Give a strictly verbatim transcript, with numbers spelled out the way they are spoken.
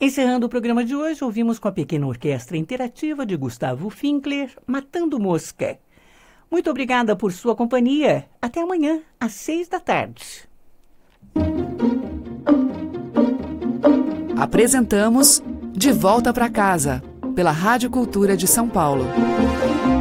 Encerrando o programa de hoje, ouvimos com a pequena orquestra interativa de Gustavo Finkler, Matando Mosca. Muito obrigada por sua companhia. Até amanhã, às seis da tarde. Apresentamos De Volta para Casa, pela Rádio Cultura de São Paulo.